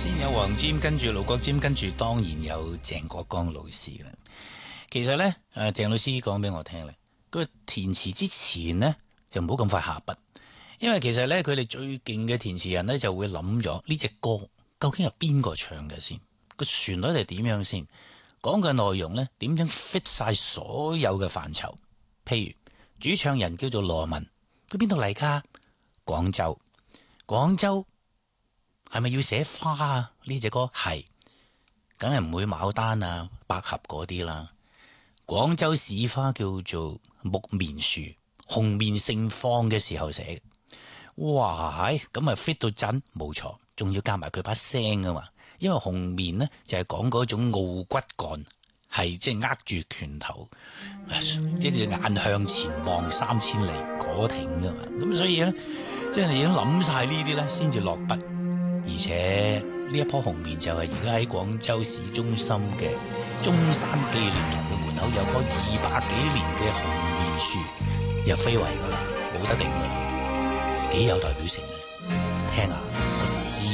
先有黃霑，跟住盧國沾，跟住當然有鄭國江老師啦。其實呢，鄭老師講俾我聽咧，佢填詞之前呢，就唔好咁快下筆，因為其實呢，佢哋最勁嘅填詞人呢，就會諗咗呢隻歌究竟係邊個唱嘅先，個旋律係點樣先，講嘅內容呢，點樣 fit 晒所有嘅範疇。譬如主唱人叫做羅文，佢邊度嚟㗎？廣州。廣州係咪要寫花啊？呢隻歌係，梗係唔會牡丹啊、百合嗰啲啦。廣州市花叫做木棉樹，紅棉盛放嘅時候寫。哇，咁啊 fit 到真，冇錯，仲要加埋佢把聲啊嘛。因為紅棉呢，就係講嗰種傲骨幹，係即係握住拳頭，即係眼向前望3000里嗰挺噶嘛。咁所以咧，即係你已經諗晒呢啲咧，先至落筆。而且呢一棵紅棉就係而家喺廣州市中心嘅中山紀念堂嘅門口有棵200幾年嘅紅棉樹，入非遺噶啦，冇得頂噶啦，幾有代表性嘅，聽下。